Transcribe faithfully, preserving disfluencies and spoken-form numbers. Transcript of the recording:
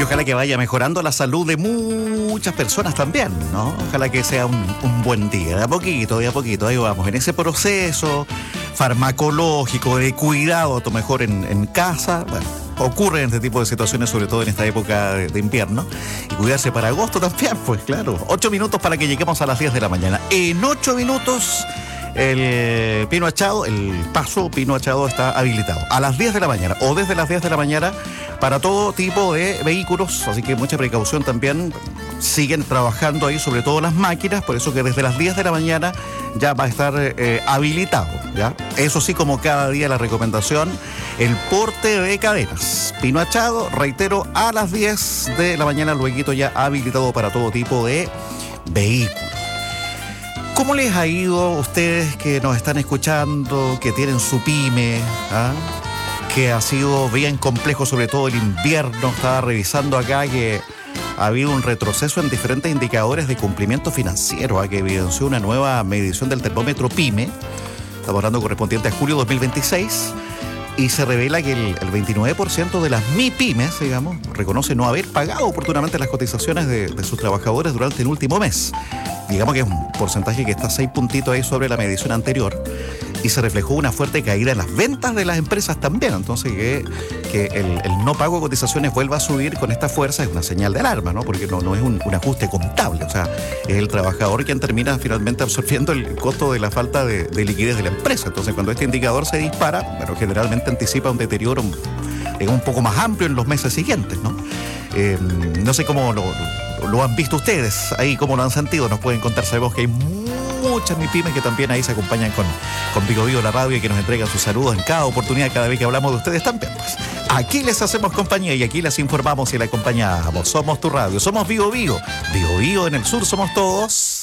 ojalá que vaya mejorando la salud de muchas personas también, ¿no? Ojalá que sea un, un buen día, de a poquito, de a poquito, ahí vamos, en ese proceso farmacológico de cuidado, a lo mejor en, en casa. Bueno, ocurren este tipo de situaciones, sobre todo en esta época de, de invierno, y cuidarse para agosto también, pues claro. Ocho minutos para que lleguemos a las diez de la mañana. En ocho minutos... El Pino Achado, el paso Pino Achado está habilitado a las diez de la mañana o desde las diez de la mañana para todo tipo de vehículos, así que mucha precaución también. Siguen trabajando ahí, sobre todo las máquinas, por eso que desde las diez de la mañana ya va a estar eh, habilitado, ¿ya? Eso sí, como cada día la recomendación, el porte de cadenas. Pino Achado, reitero, a las diez de la mañana, luego ya habilitado para todo tipo de vehículos. ¿Cómo les ha ido a ustedes que nos están escuchando, que tienen su pyme, ¿ah? que ha sido bien complejo, sobre todo el invierno? Estaba revisando acá que ha habido un retroceso en diferentes indicadores de cumplimiento financiero, ¿ah? que evidenció una nueva medición del termómetro PYME, estamos hablando correspondiente a julio dos mil veintiséis, y se revela que el, el veintinueve por ciento de las MIPYMES, digamos, reconoce no haber pagado oportunamente las cotizaciones de, de sus trabajadores durante el último mes. Digamos que es un porcentaje que está seis puntitos ahí sobre la medición anterior, y se reflejó una fuerte caída en las ventas de las empresas también. Entonces que, que el, el no pago de cotizaciones vuelva a subir con esta fuerza es una señal de alarma, ¿no? Porque no, no es un, un ajuste contable, o sea, es el trabajador quien termina finalmente absorbiendo el costo de la falta de, de liquidez de la empresa. Entonces cuando este indicador se dispara, bueno, generalmente anticipa un deterioro un, un poco más amplio en los meses siguientes, ¿no? Eh, no sé cómo lo, lo han visto ustedes ahí, cómo lo han sentido, nos pueden contar. Sabemos que hay muchas MIPYMES que también ahí se acompañan con, con Vigo Vigo la radio y que nos entregan sus saludos en cada oportunidad, cada vez que hablamos de ustedes también. Pues aquí les hacemos compañía y aquí les informamos y les acompañamos. Somos tu radio, somos Vigo Vigo. Vigo Vigo en el sur somos todos.